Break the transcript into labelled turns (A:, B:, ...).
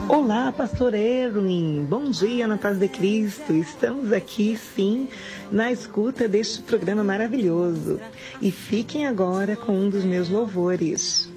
A: Olá, pastor Erwin, bom dia na paz de Cristo. Estamos aqui, sim, na escuta deste programa maravilhoso. E fiquem agora com um dos meus louvores.